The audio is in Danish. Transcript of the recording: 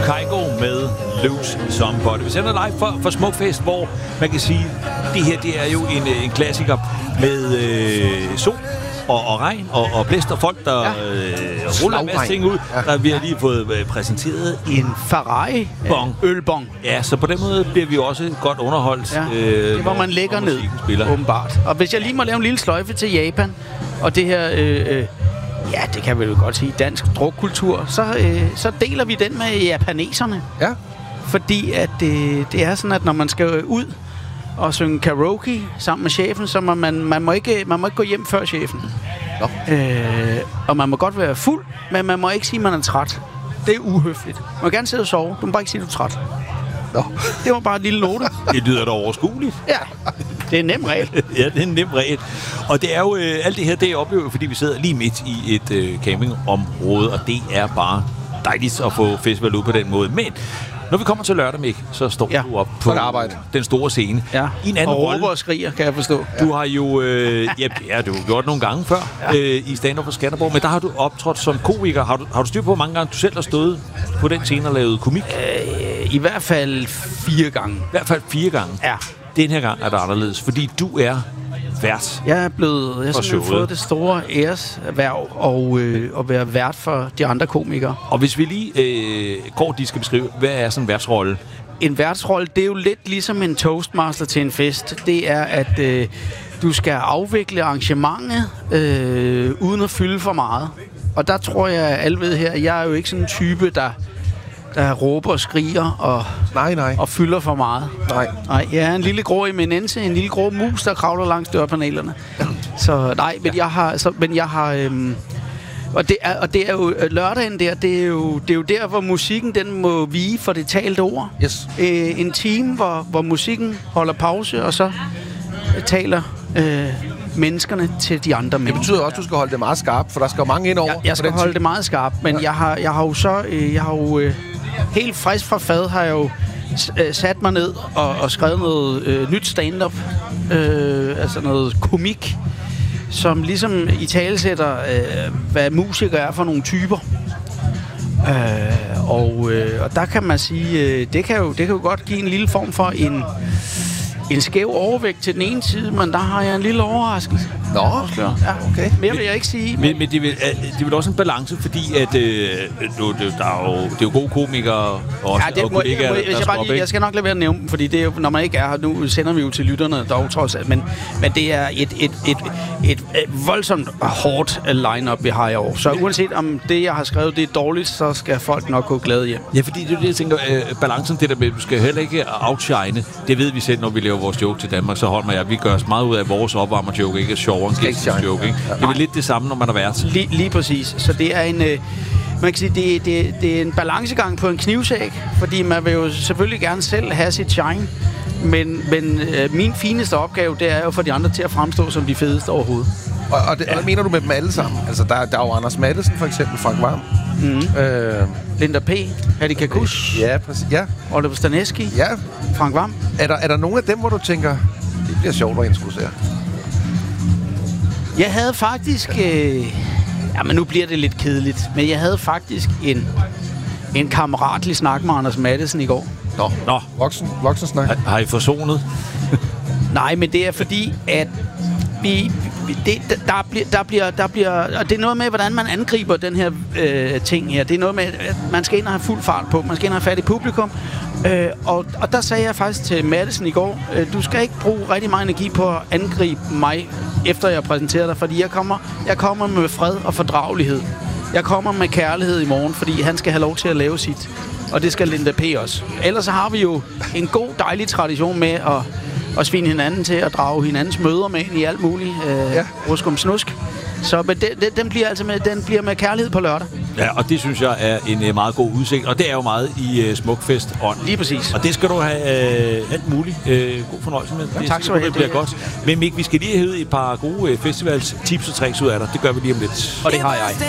Kygo med Lose Somebody. Vi sender live for Smukfest, hvor man kan sige, det her det er jo en klassiker med sol og regn og blæst og folk, der ruller en masse ting ud. Ja. Der vi har lige fået præsenteret en Ferrari ølbong. Ja, så på den måde bliver vi også godt underholdt. Ja. Det hvor man lægger ned, åbenbart. Og hvis jeg lige må lave en lille sløjfe til Japan, og det her, ja, det kan vi jo godt sige, dansk drukkultur, så deler vi den med japaneserne. Ja. Fordi at det er sådan, at når man skal ud og synge karaoke sammen med chefen, så man må ikke gå hjem før chefen. Og man må godt være fuld, men man må ikke sige, at man er træt. Det er uhøfligt. Man må gerne sidde og sove. Du må bare ikke sige, at du er træt. Det var bare et lille note. Det lyder da overskueligt. Ja, det er en nem regel. Ja, det er en nem regel. Og det er jo alt det her, det oplever, fordi vi sidder lige midt i et campingområde, og det er bare dejligt at få festival ud på den måde. Men når vi kommer til lørdag, Mik, så står du op på den store scene. Ja, i en anden og råber og skriger, kan jeg forstå. Du har jo du har gjort nogle gange før i stand-up på Skanderborg, men der har du optrådt som komiker. Har du styr på, hvor mange gange du selv har stået på den scene og lavet komik? I hvert fald 4 gange. I hvert fald 4 gange? Ja. Den her gang er det anderledes, fordi du er vært. Jeg har simpelthen fået det store æreshverv at være vært for de andre komikere. Og hvis vi lige kort skal beskrive, hvad er sådan en værtsrolle? En værtsrolle, det er jo lidt ligesom en toastmaster til en fest. Det er, at du skal afvikle arrangementet uden at fylde for meget. Og der tror jeg, at alle ved her, jeg er jo ikke sådan en type, der råber og skriger og fylder for meget. Nej, jeg er en lille grå eminence, en lille grå mus, der kravler langs dørpanelerne. Så nej, men jeg har og det er jo lørdagen der, det er jo der, hvor musikken den må vige for det talte ord. Yes. En time, hvor musikken holder pause, og så taler menneskerne til de andre mennesker. Det betyder også, at du skal holde det meget skarpt, for der skal jo mange ind over. Jeg skal holde det meget skarpt, men jeg har jo helt frisk fra fad har jeg jo sat mig ned og skrevet noget nyt stand-up, altså noget komik, som ligesom italesætter, hvad musikere er for nogle typer. Og der kan man sige, det kan jo godt give en lille form for en skæv overvægt til den ene side, men der har jeg en lille overraskelse. Nå, ja, okay. Mere vil jeg ikke sige. Men det er vel også en balance, fordi at det er jo gode komikere og kollegaer. Jeg skal nok lade være at nævne dem, fordi det er jo, når man ikke er her, nu sender vi jo til lytterne dog trods alt, men det er et voldsomt hårdt line-up, vi har i år. Så uanset om det, jeg har skrevet, det er dårligt, så skal folk nok gå glade hjem. Ja, fordi det er det, jeg tænker, balancen, det der med, du skal heller ikke outshine. Det ved vi selv, når vi laver vores joke til Danmark, så Holm og jeg, vi gør os meget ud af vores opvarmer-joke, ikke sjovere end gæstens joke, ikke? Det er lidt det samme, når man er vært. Lige præcis. Så det er en... Man kan sige, det er en balancegang på en knivsæg, fordi man vil jo selvfølgelig gerne selv have sit shine, men min fineste opgave, det er jo for de andre til at fremstå som de fedeste overhovedet. Og hvad mener du med dem alle sammen? Altså, der er jo Anders Mattesen, for eksempel, Frank Hvam. Linda P., Hattie Kakush, ja, præcis. Ja. Oliver Stanesky, ja. Frank Hvam. Er der nogen af dem, hvor du tænker, det bliver sjovt at introducere? Jeg havde faktisk... men nu bliver det lidt kedeligt, men jeg havde faktisk en kammeratlig snak med Anders Mattesen i går. Nå. Voksen snak. Har I forsonet? Nej, men det er fordi, at der bliver, og det er noget med, hvordan man angriber den her ting her. Det er noget med, at man skal ind og have fuld fart på. Man skal ind og have fat i publikum. Og der sagde jeg faktisk til Mattesen i går, du skal ikke bruge rigtig meget energi på at angribe mig, efter jeg præsenterer dig, fordi jeg kommer med fred og fordragelighed. Jeg kommer med kærlighed i morgen, fordi han skal have lov til at lave sit. Og det skal Linda P. også. Ellers så har vi jo en god, dejlig tradition med at svine hinanden til at drage hinandens møder med ind i alt muligt ruskum snusk. Så den bliver med kærlighed på lørdag. Ja, og det synes jeg er en meget god udsigt, og det er jo meget i Smukfest-ånd. Lige præcis. Og det skal du have alt muligt god fornøjelse med. Ja, tak skal du have. Det bliver godt. Men Mik, vi skal lige have et par gode festivals tips og tricks ud af dig. Det gør vi lige om lidt. Og det har jeg.